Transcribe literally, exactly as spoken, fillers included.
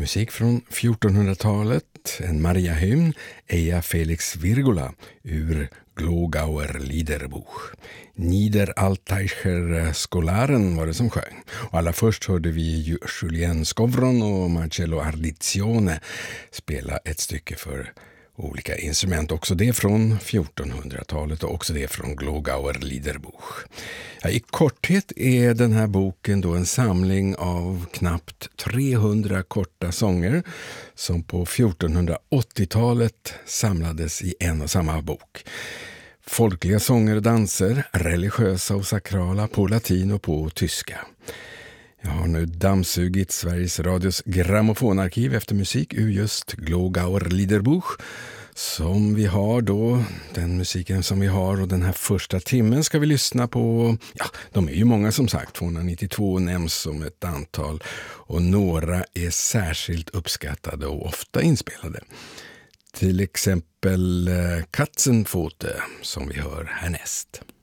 Musik från fjortonhundratalet, en Maria-hymn, Eja Felix Virgula ur Glogauer Liederbuch. Niederaltaicher Skolaren var det som sjöng. Och allra först hörde vi Julien Skovron och Marcello Ardizione spela ett stycke för olika instrument, också det från fjortonhundratalet och också det från Glogauer Liederbuch. Ja, i korthet är den här boken då en samling av knappt trehundra korta sånger som på fjortonhundraåttiotalet samlades i en och samma bok. Folkliga sånger och danser, religiösa och sakrala, på latin och på tyska. Jag har nu dammsugit Sveriges Radios grammofonarkiv efter musik ur just Glogauer Liederbuch, som vi har då, den musiken som vi har, och den här första timmen ska vi lyssna på, ja, de är ju många som sagt, tvåhundranittiotvå nämns som ett antal, och några är särskilt uppskattade och ofta inspelade. Till exempel Katzenpfote som vi hör härnäst.